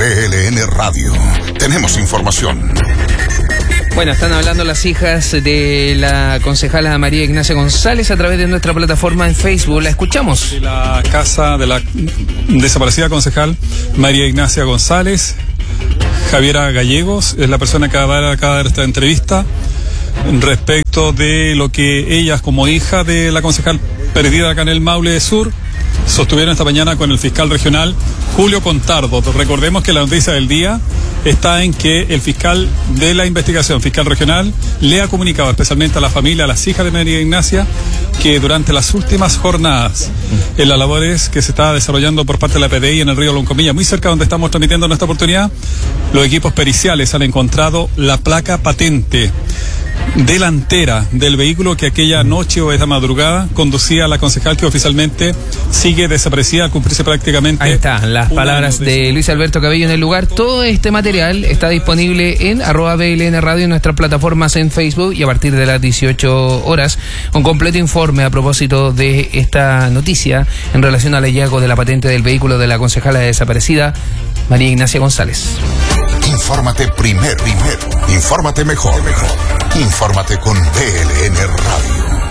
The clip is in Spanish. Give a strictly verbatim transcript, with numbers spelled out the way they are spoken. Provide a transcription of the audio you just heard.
B L N Radio. Tenemos información. Bueno, están hablando las hijas de la concejala María Ignacia González a través de nuestra plataforma en Facebook. La escuchamos. De la casa de la desaparecida concejal María Ignacia González, Javiera Gallegos es la persona que va a dar, acaba de dar esta entrevista respecto de lo que ellas, como hija de la concejal perdida acá en el Maule Sur, sostuvieron esta mañana con el fiscal regional Julio Contardo. Recordemos que la noticia del día está en que el fiscal de la investigación, fiscal regional, le ha comunicado especialmente a la familia, a las hijas de María Ignacia, que durante las últimas jornadas, en las labores que se está desarrollando por parte de la P D I en el río Loncomilla, muy cerca donde estamos transmitiendo en esta oportunidad, los equipos periciales han encontrado la placa patente delantera del vehículo que aquella noche o esta madrugada conducía a la concejal, que oficialmente sigue desaparecida al cumplirse prácticamente. Ahí están las palabras de, de Luis Alberto Cabello en el lugar. Todo este material está disponible en arroba B L N Radio en nuestras plataformas en Facebook, y a partir de las dieciocho horas un completo informe a propósito de esta noticia en relación al hallazgo de la patente del vehículo de la concejala desaparecida María Ignacia González. Infórmate primero, primero. Infórmate mejor, mejor. Infórmate con B L N Radio.